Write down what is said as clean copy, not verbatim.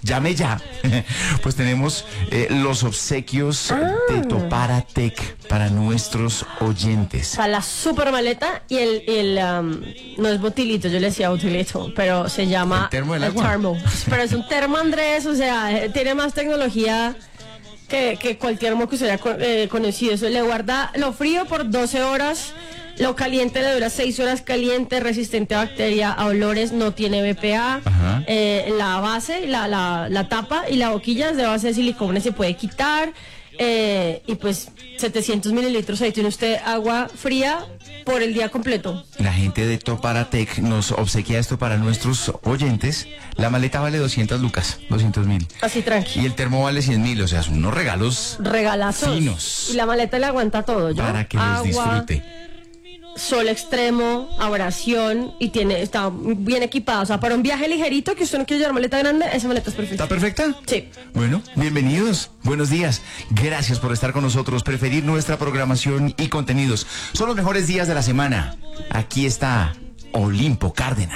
llame ya. Pues tenemos los obsequios de Toparatec para nuestros oyentes. O sea, la super maleta y no es botilito, yo le decía botilito, pero se llama ¿El termo del agua? termo. Pero es un termo, Andrés, o sea, tiene más tecnología que cualquier termo que usted haya conocido. Eso le guarda lo frío por 12 horas, lo caliente le dura 6 horas caliente, resistente a bacteria, a olores, no tiene BPA. La base, la tapa y la boquilla es de base de silicona, se puede quitar. Y pues 700 mililitros, ahí tiene usted agua fría por el día completo. La gente de Toparatec nos obsequia esto para nuestros oyentes. La maleta vale 200 lucas, 200.000. Así tranqui. Y el termo vale 100.000, o sea, son unos regalos Regalazos. finos. Y la maleta le aguanta todo, ¿ya? Para que los Agua, disfrute. sol extremo, abrasión y está bien equipada. O sea, para un viaje ligerito que usted no quiere llevar maleta grande, esa maleta es perfecta. ¿Está perfecta? Sí. Bueno, bienvenidos, buenos días. Gracias por estar con nosotros, preferir nuestra programación y contenidos. Son los mejores días de la semana. Aquí está Olimpo Cárdenas.